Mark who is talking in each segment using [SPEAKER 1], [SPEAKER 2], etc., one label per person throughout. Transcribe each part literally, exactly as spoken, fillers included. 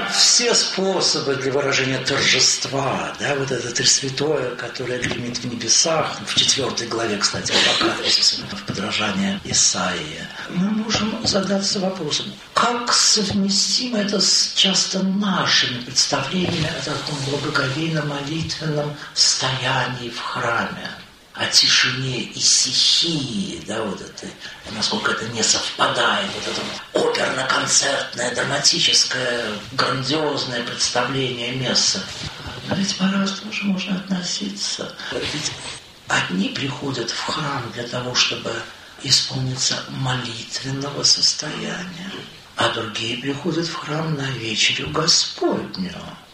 [SPEAKER 1] все способы для выражения торжества, да, вот это Тресвятое, которое гремит в небесах, в четвертой главе, кстати, Апокалипсиса, в подражание Исаии, мы можем задаться вопросом, как совместимо это с часто нашими представлениями о таком благоговейно-молитвенном стоянии в храме, о тишине и стихии, да, вот это, насколько это не совпадает, вот это вот оперно-концертное, драматическое, грандиозное представление мессы. Но ведь по-разному же можно относиться. Ведь одни приходят в храм для того, чтобы исполниться молитвенного состояния, а другие приходят в храм на вечерю Господню.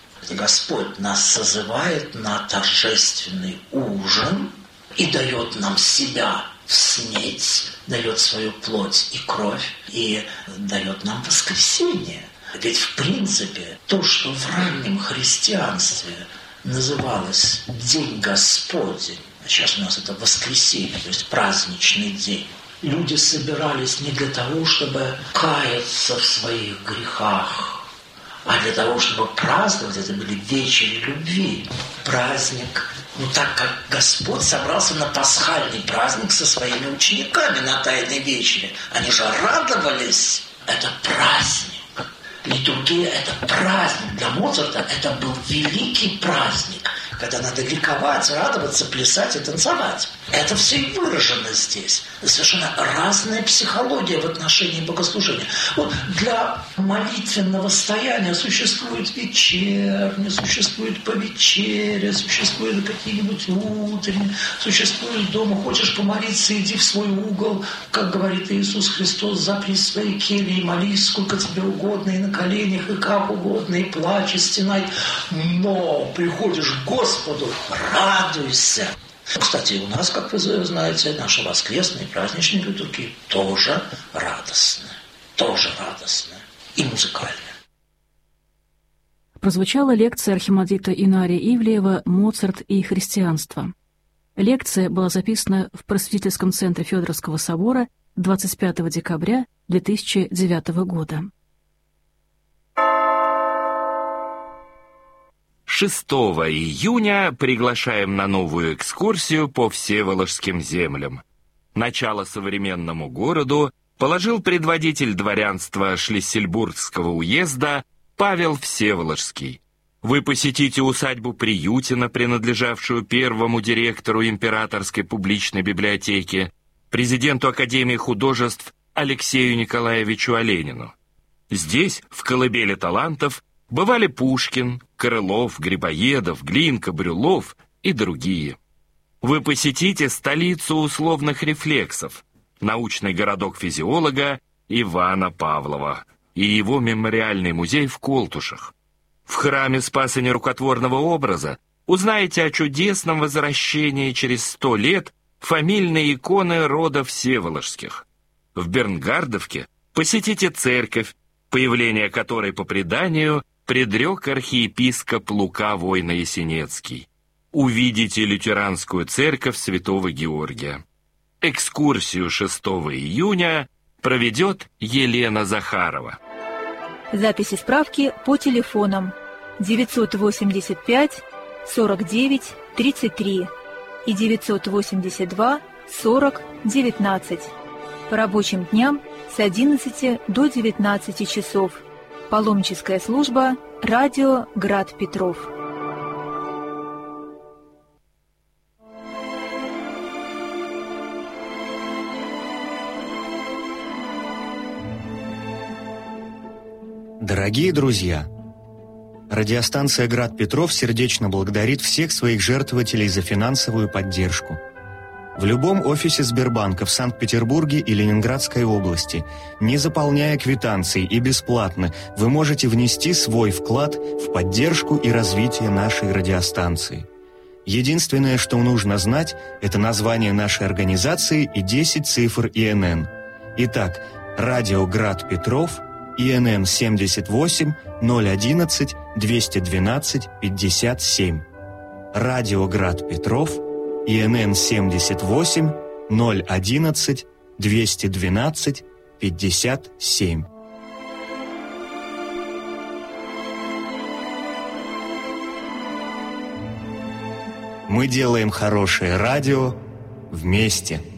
[SPEAKER 1] Господь нас созывает на торжественный ужин и дает нам себя в снеть, дает свою плоть и кровь, и дает нам воскресение. Ведь в принципе то, что в раннем христианстве называлось День Господень, а сейчас у нас это воскресенье, то есть праздничный день, люди собирались не для того, чтобы каяться в своих грехах, а для того, чтобы праздновать. Это были вечери любви, праздник. Ну, так как Господь собрался на пасхальный праздник со своими учениками на Тайной вечере, они же радовались. Это праздник. Литургия – это праздник. Для Моцарта это был великий праздник, когда надо ликовать, радоваться, плясать и танцевать. Это все и выражено здесь. Совершенно разная психология в отношении богослужения. Вот для молитвенного стояния существует вечерня, существует повечеря, существуют какие-нибудь утренние, существует дома. Хочешь помолиться, иди в свой угол, как говорит Иисус Христос, запри свои кельи и молись, сколько тебе угодно, и на коленях, и как угодно, и плачь, и стенай. Но приходишь к Господу, радуйся. Кстати, у нас, как вы знаете, наши воскресные праздничные литургии тоже радостные, тоже радостные и музыкальные.
[SPEAKER 2] Прозвучала лекция архимандрита Инария Ивлеева «Моцарт и христианство». Лекция была записана в Просветительском центре Федоровского собора двадцать пятого декабря две тысячи девятого года.
[SPEAKER 3] шестого июня приглашаем на новую экскурсию по Всеволожским землям. Начало современному городу положил предводитель дворянства Шлиссельбургского уезда Павел Всеволожский. Вы посетите усадьбу Приютина, принадлежавшую первому директору Императорской публичной библиотеки, президенту Академии художеств Алексею Николаевичу Оленину. Здесь, в колыбели талантов, бывали Пушкин, Крылов, Грибоедов, Глинка, Брюлов и другие. Вы посетите столицу условных рефлексов, научный городок физиолога Ивана Павлова и его мемориальный музей в Колтушах. В храме Спаса Нерукотворного образа узнаете о чудесном возвращении через сто лет фамильной иконы рода Всеволожских. В Бернгардовке посетите церковь, появление которой по преданию предрек архиепископ Лука Войно-Ясенецкий. Увидите лютеранскую церковь Святого Георгия. Экскурсию шестого июня проведет Елена Захарова.
[SPEAKER 4] Записи справки по телефонам девятьсот восемьдесят пять сорок девять тридцать три и девятьсот восемьдесят два сорок девятнадцать. По рабочим дням с одиннадцати до девятнадцати часов. Паломническая служба «Радио Град Петров».
[SPEAKER 5] Дорогие друзья, радиостанция «Град Петров» сердечно благодарит всех своих жертвователей за финансовую поддержку. В любом офисе Сбербанка в Санкт-Петербурге и Ленинградской области, не заполняя квитанции и бесплатно, вы можете внести свой вклад в поддержку и развитие нашей радиостанции. Единственное, что нужно знать, это название нашей организации и десять цифр И Н Н. Итак, радио Град Петров, И Н Н семьдесят восемь ноль одиннадцать двести двенадцать пятьдесят семь. Радио Град Петров, И Н Н семьдесят восемь ноль одиннадцать двести двенадцать пятьдесят семь. Мы делаем хорошее радио вместе.